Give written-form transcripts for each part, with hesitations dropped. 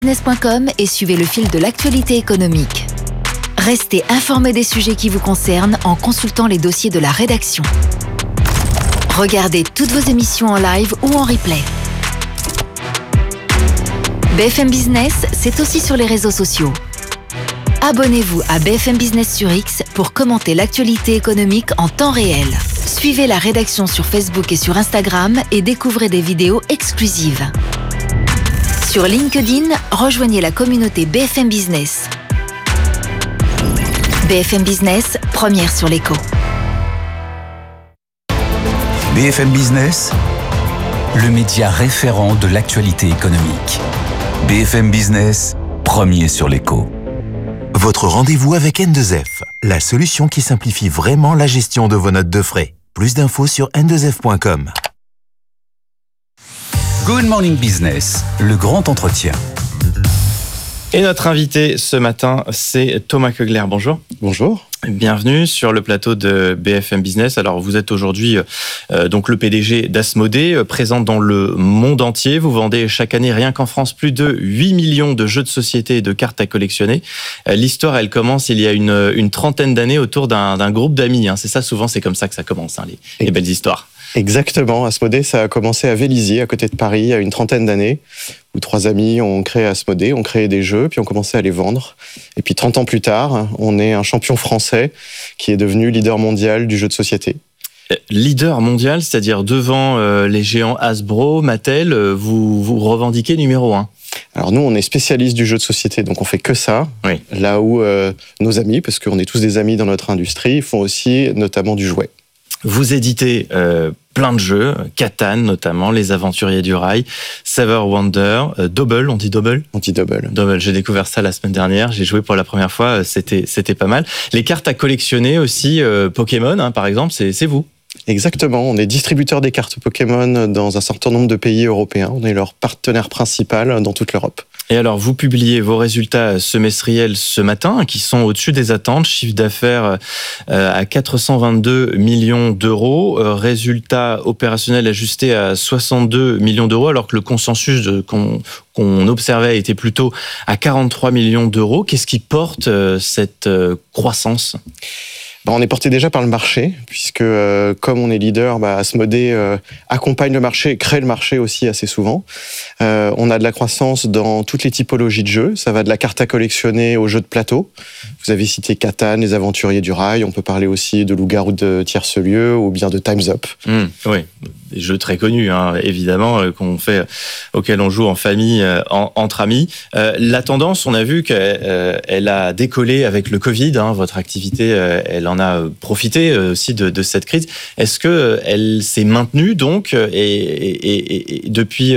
business.com et suivez le fil de l'actualité économique. Restez informés des sujets qui vous concernent en consultant les dossiers de la rédaction. Regardez toutes vos émissions en live ou en replay. BFM Business, c'est aussi sur les réseaux sociaux. Abonnez-vous à BFM Business sur X pour commenter l'actualité économique en temps réel. Suivez la rédaction sur Facebook et sur Instagram et découvrez des vidéos exclusives. Sur LinkedIn, rejoignez la communauté BFM Business. BFM Business, première sur l'écho. BFM Business, le média référent de l'actualité économique. BFM Business, premier sur l'écho. Votre rendez-vous avec N2F, la solution qui simplifie vraiment la gestion de vos notes de frais. Plus d'infos sur n2f.com. Good Morning Business, le grand entretien. Et notre invité ce matin, c'est Thomas Koegler. Bonjour. Bonjour. Bienvenue sur le plateau de BFM Business. Alors, vous êtes aujourd'hui donc le PDG d'Asmodée, présent dans le monde entier. Vous vendez chaque année, rien qu'en France, plus de 8 millions de jeux de société et de cartes à collectionner. L'histoire, elle commence il y a une trentaine d'années autour d'un groupe d'amis. C'est ça, souvent, c'est comme ça que ça commence, les belles histoires. Exactement. Asmodée, ça a commencé à Vélizy, à côté de Paris, il y a une trentaine d'années, où 3 amis ont créé Asmodée, ont créé des jeux, puis ont commencé à les vendre. Et puis 30 ans plus tard, on est un champion français qui est devenu leader mondial du jeu de société. Leader mondial, c'est-à-dire devant les géants Hasbro, Mattel, vous revendiquez numéro 1. Alors nous, on est spécialiste du jeu de société, donc on fait que ça. Oui. Là où nos amis, parce qu'on est tous des amis dans notre industrie, font aussi notamment du jouet. Vous éditez plein de jeux, Catan notamment, Les Aventuriers du Rail, Saver Wonder, Dobble, on dit Dobble ? On dit Dobble. Dobble, j'ai découvert ça la semaine dernière, j'ai joué pour la première fois, c'était pas mal. Les cartes à collectionner aussi, Pokémon par exemple, c'est vous ? Exactement, on est distributeur des cartes Pokémon dans un certain nombre de pays européens. On est leur partenaire principal dans toute l'Europe. Et alors, vous publiez vos résultats semestriels ce matin, qui sont au-dessus des attentes. Chiffre d'affaires à 422 millions d'euros. Résultat opérationnel ajusté à 62 millions d'euros, alors que le consensus qu'on observait était plutôt à 43 millions d'euros. Qu'est-ce qui porte cette croissance ? On est porté déjà par le marché, puisque comme on est leader, Asmodée accompagne le marché, crée le marché aussi assez souvent. On a de la croissance dans toutes les typologies de jeux. Ça va de la carte à collectionner aux jeux de plateau. Vous avez cité Catan, Les Aventuriers du Rail. On peut parler aussi de Loup-garou de Tierce-Lieu ou bien de Time's Up. Oui, des jeux très connus, évidemment, auxquels on joue en famille, entre amis. La tendance, on a vu qu'elle a décollé avec le Covid. Votre activité, elle en a profité aussi de cette crise. Est-ce qu'elle s'est maintenue donc et depuis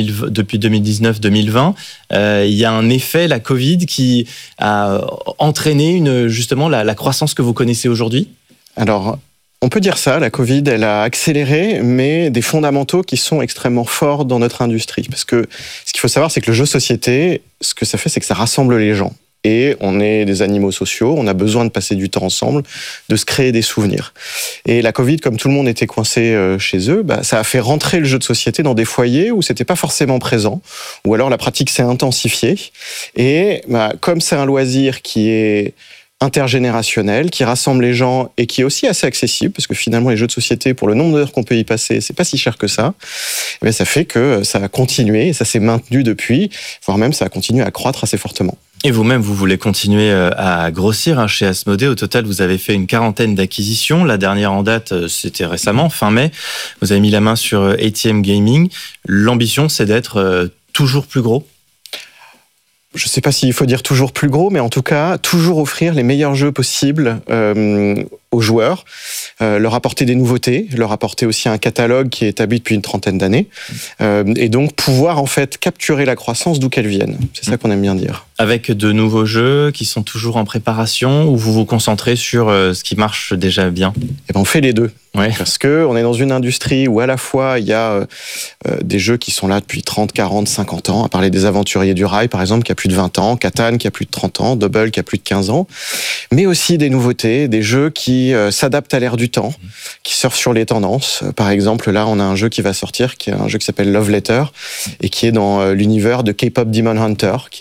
2019-2020, il y a un effet, la Covid, qui a entraîné justement la croissance que vous connaissez aujourd'hui ? Alors, on peut dire ça, la Covid, elle a accéléré, mais des fondamentaux qui sont extrêmement forts dans notre industrie. Parce que ce qu'il faut savoir, c'est que le jeu société, ce que ça fait, c'est que ça rassemble les gens. Et on est des animaux sociaux, on a besoin de passer du temps ensemble, de se créer des souvenirs. Et la Covid, comme tout le monde était coincé chez eux, ça a fait rentrer le jeu de société dans des foyers où c'était pas forcément présent, ou alors la pratique s'est intensifiée. Et comme c'est un loisir qui est intergénérationnel, qui rassemble les gens et qui est aussi assez accessible, parce que finalement les jeux de société, pour le nombre d'heures qu'on peut y passer, c'est pas si cher que ça, et ça fait que ça a continué, et ça s'est maintenu depuis, voire même ça a continué à croître assez fortement. Et vous-même, vous voulez continuer à grossir chez Asmodée. Au total, vous avez fait une 40aine d'acquisitions. La dernière en date, c'était récemment, fin mai. Vous avez mis la main sur ATM Gaming. L'ambition, c'est d'être toujours plus gros ? Je ne sais pas s'il faut dire toujours plus gros, mais en tout cas, toujours offrir les meilleurs jeux possibles aux joueurs, leur apporter des nouveautés, leur apporter aussi un catalogue qui est établi depuis une trentaine d'années, et donc pouvoir en fait capturer la croissance d'où qu'elle vienne. C'est ça qu'on aime bien dire. Avec de nouveaux jeux qui sont toujours en préparation, ou vous vous concentrez sur ce qui marche déjà bien ? On fait les deux. Ouais. Parce qu'on est dans une industrie où à la fois il y a des jeux qui sont là depuis 30, 40, 50 ans, à parler des Aventuriers du Rail par exemple qui a plus de 20 ans, Catan qui a plus de 30 ans, Dobble qui a plus de 15 ans, mais aussi des nouveautés, des jeux qui s'adaptent à l'ère du temps, qui surfent sur les tendances. Par exemple là on a un jeu qui va sortir, qui est un jeu qui s'appelle Love Letter et qui est dans l'univers de K-pop Demon Hunter, qui